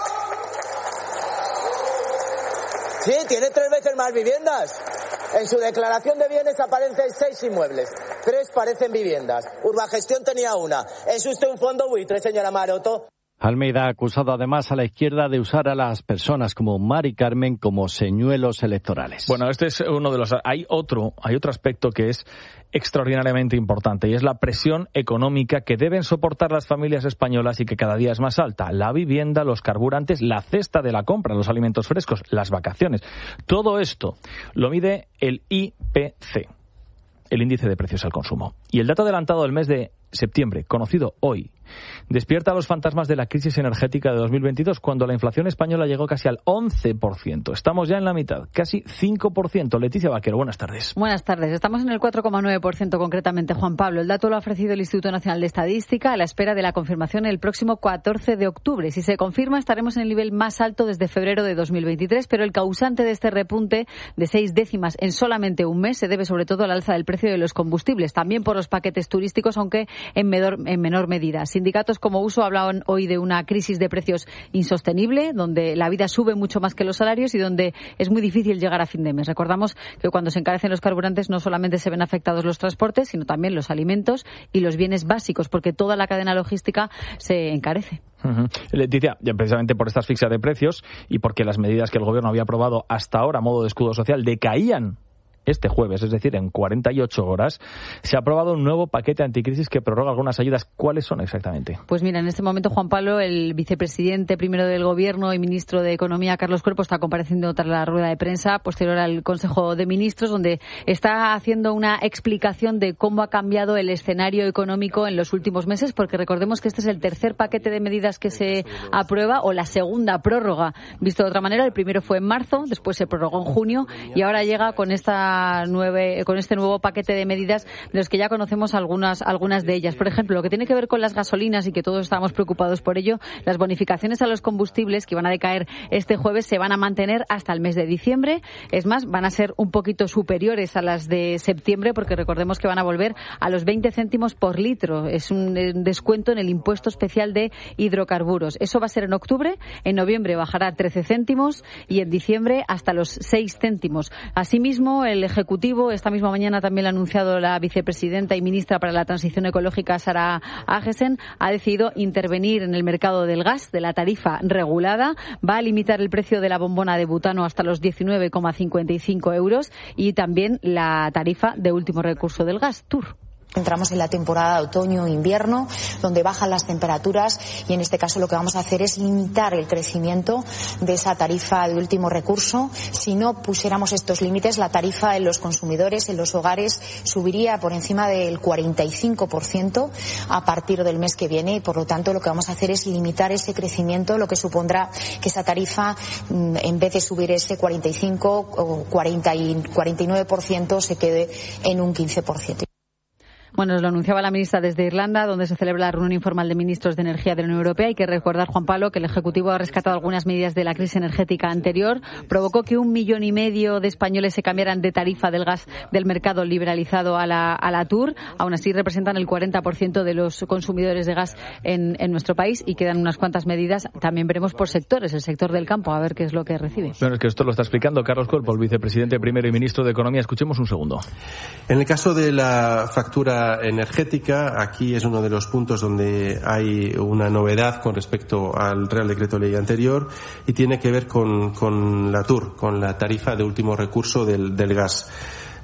Sí, tiene tres veces más viviendas. En su declaración de bienes aparecen seis inmuebles. Tres parecen viviendas. Urbagestión tenía una. ¿Es usted un fondo buitre, señora Maroto? Almeida ha acusado además a la izquierda de usar a las personas como Mari Carmen como señuelos electorales. Bueno, este es uno de los... Hay otro, hay otro aspecto que es extraordinariamente importante y es la presión económica que deben soportar las familias españolas y que cada día es más alta. La vivienda, los carburantes, la cesta de la compra, los alimentos frescos, las vacaciones. Todo esto lo mide el I P C, el índice de precios al consumo. Y el dato adelantado del mes de septiembre, conocido hoy, despierta los fantasmas de la crisis energética de dos mil veintidós, cuando la inflación española llegó casi al once por ciento. Estamos ya en la mitad, casi cinco por ciento. Leticia Vaquero, buenas tardes. Buenas tardes. Estamos en el cuatro coma nueve por ciento concretamente, Juan Pablo. El dato lo ha ofrecido el Instituto Nacional de Estadística a la espera de la confirmación el próximo catorce de octubre. Si se confirma, estaremos en el nivel más alto desde febrero de dos mil veintitrés, pero el causante de este repunte de seis décimas en solamente un mes se debe sobre todo al alza del precio de los combustibles, también por los paquetes turísticos, aunque en menor, en menor medida. Sindicatos como Uso hablaban hoy de una crisis de precios insostenible, donde la vida sube mucho más que los salarios y donde es muy difícil llegar a fin de mes. Recordamos que cuando se encarecen los carburantes no solamente se ven afectados los transportes, sino también los alimentos y los bienes básicos, porque toda la cadena logística se encarece. Uh-huh. Leticia, ya precisamente por esta asfixia de precios y porque las medidas que el Gobierno había aprobado hasta ahora a modo de escudo social decaían este jueves, es decir, en cuarenta y ocho horas, se ha aprobado un nuevo paquete anticrisis que prorroga algunas ayudas. ¿Cuáles son exactamente? Pues mira, en este momento, Juan Pablo, el vicepresidente primero del Gobierno y ministro de Economía, Carlos Cuerpo, está compareciendo tras la rueda de prensa posterior al Consejo de Ministros, donde está haciendo una explicación de cómo ha cambiado el escenario económico en los últimos meses, porque recordemos que este es el tercer paquete de medidas que se aprueba, o la segunda prórroga. Visto de otra manera, el primero fue en marzo, después se prorrogó en junio y ahora llega con esta Nueve, con este nuevo paquete de medidas de los que ya conocemos algunas algunas de ellas. Por ejemplo, lo que tiene que ver con las gasolinas y que todos estamos preocupados por ello, las bonificaciones a los combustibles que van a decaer este jueves se van a mantener hasta el mes de diciembre. Es más, van a ser un poquito superiores a las de septiembre, porque recordemos que van a volver a los veinte céntimos por litro. Es un descuento en el impuesto especial de hidrocarburos. Eso va a ser en octubre. En noviembre bajará trece céntimos y en diciembre hasta los seis céntimos. Asimismo, el Ejecutivo, esta misma mañana también lo ha anunciado la vicepresidenta y ministra para la Transición Ecológica, Sara Agesen, ha decidido intervenir en el mercado del gas, de la tarifa regulada. Va a limitar el precio de la bombona de butano hasta los diecinueve coma cincuenta y cinco euros y también la tarifa de último recurso del gas, T U R. Entramos en la temporada de otoño-invierno, donde bajan las temperaturas y en este caso lo que vamos a hacer es limitar el crecimiento de esa tarifa de último recurso. Si no pusiéramos estos límites, la tarifa en los consumidores, en los hogares, subiría por encima del cuarenta y cinco por ciento a partir del mes que viene y por lo tanto lo que vamos a hacer es limitar ese crecimiento, lo que supondrá que esa tarifa, en vez de subir ese cuarenta y cinco o cuarenta y nueve por ciento, se quede en un quince por ciento. Bueno, nos lo anunciaba la ministra desde Irlanda, donde se celebra la reunión informal de ministros de energía de la Unión Europea. Hay que recordar, Juan Pablo, que el Ejecutivo ha rescatado algunas medidas de la crisis energética anterior. Provocó que un millón y medio de españoles se cambiaran de tarifa del gas del mercado liberalizado a la, a la T U R. Aún así, representan el cuarenta por ciento de los consumidores de gas en, en nuestro país y quedan unas cuantas medidas. También veremos por sectores, el sector del campo, a ver qué es lo que recibe. Bueno, es que esto lo está explicando Carlos Cuerpo, el vicepresidente primero y ministro de Economía. Escuchemos un segundo. En el caso de la factura energética, aquí es uno de los puntos donde hay una novedad con respecto al Real Decreto Ley anterior y tiene que ver con, con la T U R, con la tarifa de último recurso del, del gas.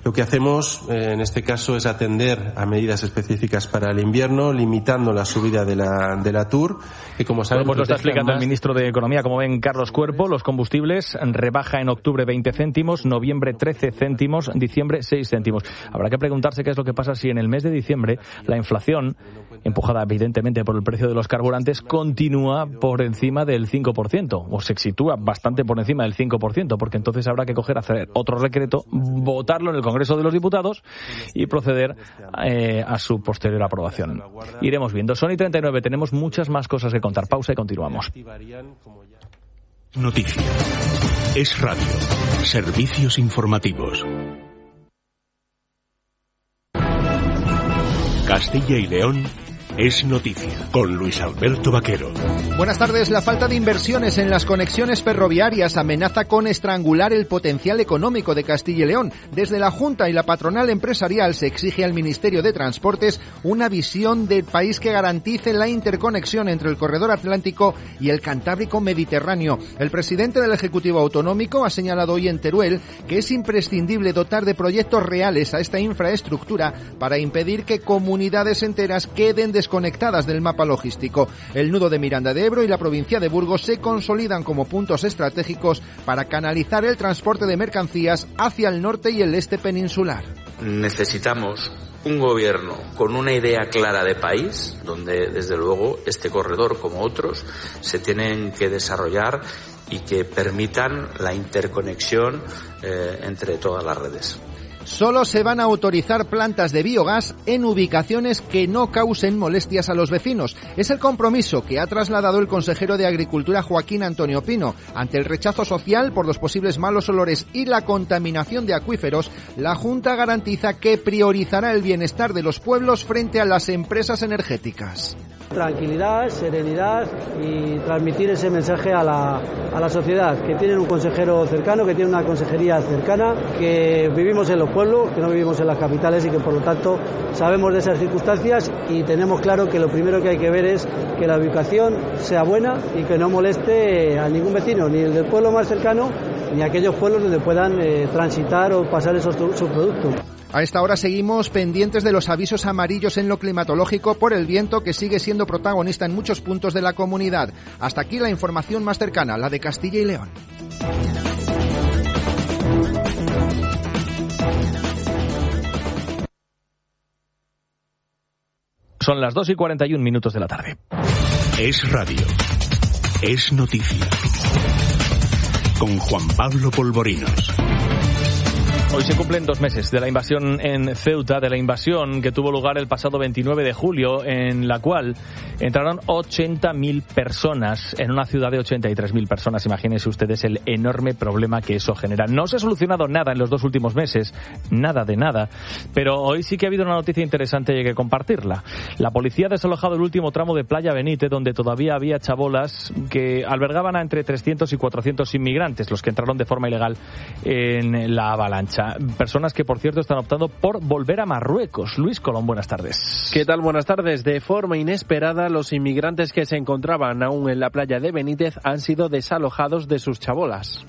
Lo que hacemos eh, en este caso es atender a medidas específicas para el invierno, limitando la subida de la, de la T U R, que como saben... Pues lo está explicando más... el ministro de Economía. Como ven, Carlos Cuerpo, los combustibles rebaja en octubre veinte céntimos, noviembre trece céntimos, diciembre seis céntimos. Habrá que preguntarse qué es lo que pasa si en el mes de diciembre la inflación, empujada evidentemente por el precio de los carburantes, continúa por encima del cinco por ciento, o se sitúa bastante por encima del cinco por ciento, porque entonces habrá que coger, hacer otro decreto, votarlo en el Congreso de los Diputados y proceder eh, a su posterior aprobación. Iremos viendo. Son y treinta y nueve, tenemos muchas más cosas que contar. Pausa y continuamos. Noticia. Es radio. Servicios informativos. Castilla y León es noticia, con Luis Alberto Vaquero. Buenas tardes. La falta de inversiones en las conexiones ferroviarias amenaza con estrangular el potencial económico de Castilla y León. Desde la Junta y la patronal empresarial se exige al Ministerio de Transportes una visión del país que garantice la interconexión entre el corredor atlántico y el Cantábrico Mediterráneo. El presidente del Ejecutivo Autonómico ha señalado hoy en Teruel que es imprescindible dotar de proyectos reales a esta infraestructura para impedir que comunidades enteras queden desconectadas del mapa logístico. El nudo de Miranda de Ebro y la provincia de Burgos se consolidan como puntos estratégicos para canalizar el transporte de mercancías hacia el norte y el este peninsular. Necesitamos un gobierno con una idea clara de país, donde desde luego este corredor, como otros, se tienen que desarrollar y que permitan la interconexión eh, entre todas las redes. Solo se van a autorizar plantas de biogás en ubicaciones que no causen molestias a los vecinos. Es el compromiso que ha trasladado el consejero de Agricultura, Joaquín Antonio Pino. Ante el rechazo social por los posibles malos olores y la contaminación de acuíferos, la Junta garantiza que priorizará el bienestar de los pueblos frente a las empresas energéticas. Tranquilidad, serenidad y transmitir ese mensaje a la, a la sociedad, que tienen un consejero cercano, que tiene una consejería cercana, que vivimos en los pueblos, que no vivimos en las capitales y que por lo tanto sabemos de esas circunstancias y tenemos claro que lo primero que hay que ver es que la ubicación sea buena y que no moleste a ningún vecino, ni el del pueblo más cercano, ni aquellos pueblos donde puedan eh, transitar o pasar esos sus productos. A esta hora seguimos pendientes de los avisos amarillos en lo climatológico por el viento, que sigue siendo protagonista en muchos puntos de la comunidad. Hasta aquí la información más cercana, la de Castilla y León. Son las dos y cuarenta y un minutos de la tarde. Es radio. Es noticia. Con Juan Pablo Polvorinos. Hoy se cumplen dos meses de la invasión en Ceuta, de la invasión que tuvo lugar el pasado veintinueve de julio, en la cual entraron ochenta mil personas en una ciudad de ochenta y tres mil personas. Imagínense ustedes el enorme problema que eso genera. No se ha solucionado nada en los dos últimos meses, nada de nada, pero hoy sí que ha habido una noticia interesante y hay que compartirla. La policía ha desalojado el último tramo de Playa Benítez, donde todavía había chabolas que albergaban a entre trescientos y cuatrocientos inmigrantes, los que entraron de forma ilegal en la avalancha. Personas que, por cierto, están optando por volver a Marruecos. Luis Colón, buenas tardes. ¿Qué tal? Buenas tardes. De forma inesperada, los inmigrantes que se encontraban aún en la playa de Benítez han sido desalojados de sus chabolas.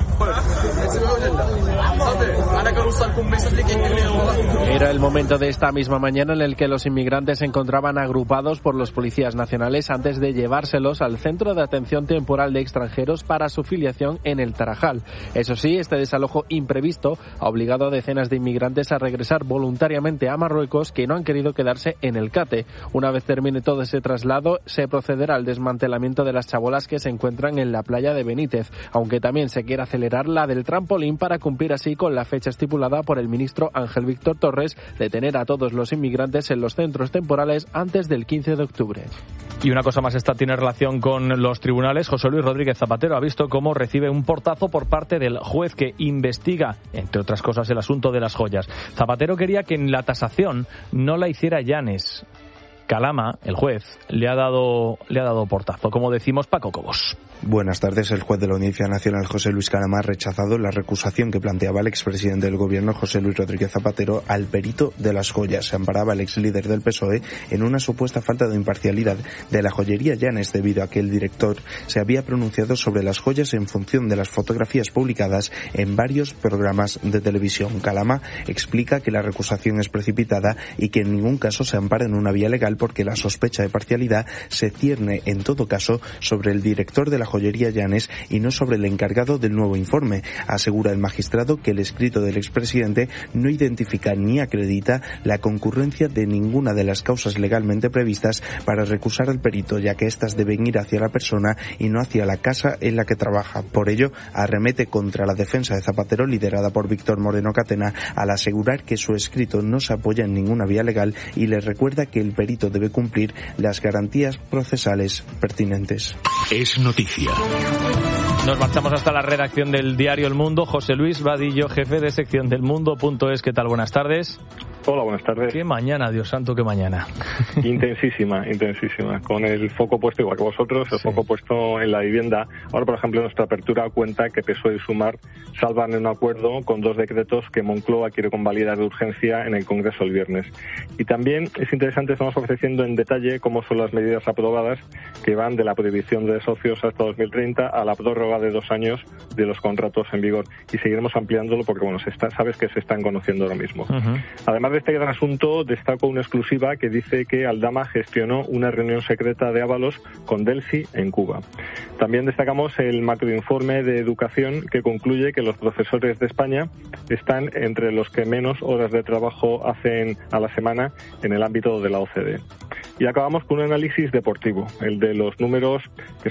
Era el momento de esta misma mañana en el que los inmigrantes se encontraban agrupados por los policías nacionales antes de llevárselos al Centro de Atención Temporal de Extranjeros para su filiación en el Tarajal. Eso sí, este desalojo imprevisto ha obligado a decenas de inmigrantes a regresar voluntariamente a Marruecos, que no han querido quedarse en el Cate. Una vez termine todo ese traslado, se procederá al desmantelamiento de las chabolas que se encuentran en la playa de Benítez, aunque también se quiere acelerar la del trampolín para cumplir así con la fecha estipulada por el ministro Ángel Víctor Torres de tener a todos los inmigrantes en los centros temporales antes del quince de octubre. Y una cosa más, esta tiene relación con los tribunales. José Luis Rodríguez Zapatero ha visto cómo recibe un portazo por parte del juez que investiga, entre otras cosas, el asunto de las joyas. Zapatero quería que en la tasación no la hiciera Llanes. Calama, el juez, le ha dado le ha dado portazo. Como decimos, Paco Cobos. Buenas tardes. El juez de la Audiencia Nacional, José Luis Calama, ha rechazado la recusación que planteaba el expresidente del Gobierno, José Luis Rodríguez Zapatero, al perito de las joyas. Se amparaba el ex líder del P S O E en una supuesta falta de imparcialidad de la joyería Llanes, debido a que el director se había pronunciado sobre las joyas en función de las fotografías publicadas en varios programas de televisión. Calama explica que la recusación es precipitada y que en ningún caso se ampara en una vía legal, porque la sospecha de parcialidad se cierne en todo caso sobre el director de la joyería Llanes y no sobre el encargado del nuevo informe. Asegura el magistrado que el escrito del expresidente no identifica ni acredita la concurrencia de ninguna de las causas legalmente previstas para recusar al perito, ya que éstas deben ir hacia la persona y no hacia la casa en la que trabaja. Por ello, arremete contra la defensa de Zapatero, liderada por Víctor Moreno Catena, al asegurar que su escrito no se apoya en ninguna vía legal y le recuerda que el perito debe cumplir las garantías procesales pertinentes. Es noticia. Nos marchamos hasta la redacción del diario El Mundo. José Luis Vadillo, jefe de sección del Mundo.es. ¿Qué tal? Buenas tardes. Hola, buenas tardes. Qué mañana, Dios santo, qué mañana. Intensísima, intensísima. Con el foco puesto, igual que vosotros, el sí. foco puesto en la vivienda. Ahora, por ejemplo, nuestra apertura cuenta que P S O E y Sumar salvan un acuerdo con dos decretos que Moncloa quiere convalidar de urgencia en el Congreso el viernes. Y también es interesante, estamos ofreciendo en detalle cómo son las medidas aprobadas, que van de la prohibición de socios hasta dos mil treinta a la prórroga de dos años de los contratos en vigor. Y seguiremos ampliándolo porque, bueno, se está, sabes que se están conociendo ahora mismo. Uh-huh. Además de este gran asunto, destaco una exclusiva que dice que Aldama gestionó una reunión secreta de Ábalos con Delcy en Cuba. También destacamos el macroinforme de educación que concluye que los profesores de España están entre los que menos horas de trabajo hacen a la semana en el ámbito de la O C D E. Y acabamos con un análisis deportivo, el de los números que